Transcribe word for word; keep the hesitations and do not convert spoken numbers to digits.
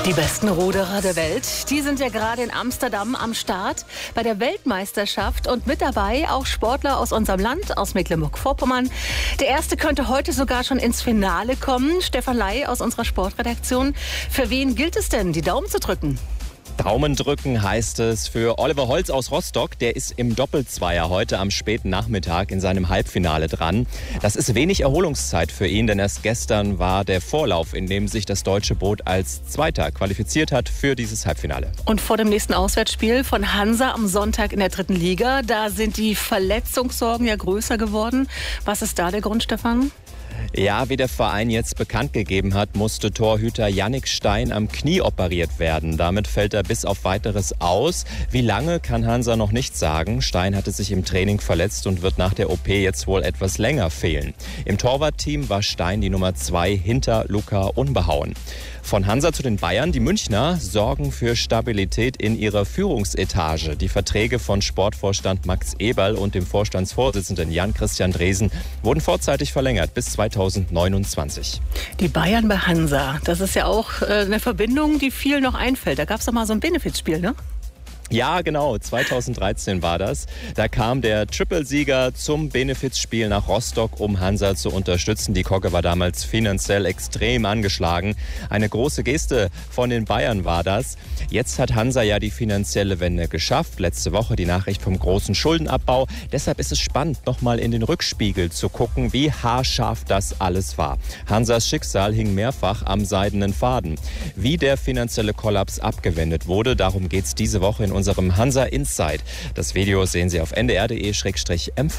Die besten Ruderer der Welt, die sind ja gerade in Amsterdam am Start bei der Weltmeisterschaft und mit dabei auch Sportler aus unserem Land, aus Mecklenburg-Vorpommern. Der erste könnte heute sogar schon ins Finale kommen. Stefan Ley aus unserer Sportredaktion. Für wen gilt es denn, die Daumen zu drücken? Daumen drücken heißt es für Oliver Holz aus Rostock. Der ist im Doppelzweier heute am späten Nachmittag in seinem Halbfinale dran. Das ist wenig Erholungszeit für ihn, denn erst gestern war der Vorlauf, in dem sich das deutsche Boot als Zweiter qualifiziert hat für dieses Halbfinale. Und vor dem nächsten Auswärtsspiel von Hansa am Sonntag in der dritten Liga, da sind die Verletzungssorgen ja größer geworden. Was ist da der Grund, Stefan? Ja, wie der Verein jetzt bekannt gegeben hat, musste Torhüter Jannik Stein am Knie operiert werden. Damit fällt er bis auf Weiteres aus. Wie lange, kann Hansa noch nicht sagen. Stein hatte sich im Training verletzt und wird nach der O P jetzt wohl etwas länger fehlen. Im Torwartteam war Stein die Nummer zwei hinter Luca Unbehauen. Von Hansa zu den Bayern. Die Münchner sorgen für Stabilität in ihrer Führungsetage. Die Verträge von Sportvorstand Max Eberl und dem Vorstandsvorsitzenden Jan-Christian Dresen wurden vorzeitig verlängert bis zweitausendneunundzwanzig. Die Bayern bei Hansa, das ist ja auch äh, eine Verbindung, die viel noch einfällt. Da gab es doch mal so ein Benefizspiel, ne? Ja, genau. zweitausenddreizehn war das. Da kam der Triple-Sieger zum Benefizspiel nach Rostock, um Hansa zu unterstützen. Die Kogge war damals finanziell extrem angeschlagen. Eine große Geste von den Bayern war das. Jetzt hat Hansa ja die finanzielle Wende geschafft. Letzte Woche die Nachricht vom großen Schuldenabbau. Deshalb ist es spannend, nochmal in den Rückspiegel zu gucken, wie haarscharf das alles war. Hansas Schicksal hing mehrfach am seidenen Faden. Wie der finanzielle Kollaps abgewendet wurde, darum geht es diese Woche in unserem Hansa Insight. Das Video sehen Sie auf n d r punkt d e slash m v.